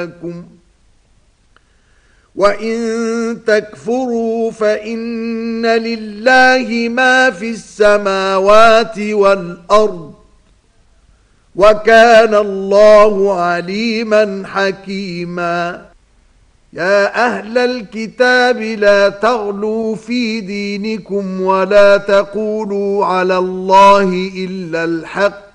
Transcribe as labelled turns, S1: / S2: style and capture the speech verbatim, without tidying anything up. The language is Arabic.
S1: لكم وَإِن تَكْفُرُوا فَإِنَّ لِلَّهِ مَا فِي السَّمَاوَاتِ وَالْأَرْضِ وَكَانَ اللَّهُ عَلِيمًا حَكِيمًا. يا أهل الكتاب لا تغلوا في دينكم ولا تقولوا على الله إلا الحق